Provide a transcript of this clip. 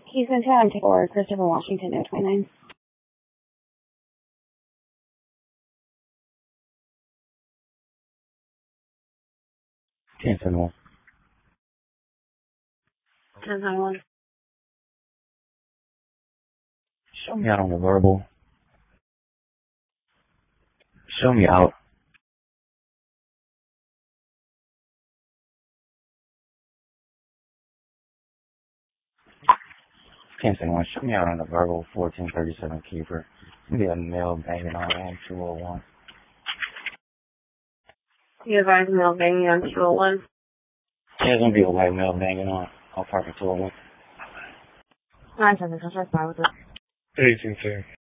He's in town for Christopher Washington at 29. Cancel one. 1091. Show me out on the verbal. Show me out. Cancel one. Show me out on the verbal 1437 keeper. Maybe a male banging on 201. You advise male banging on 201. Yeah, it's gonna be a white male banging on. I'll park at 201. 9 seconds, I'll try to with it. 1810.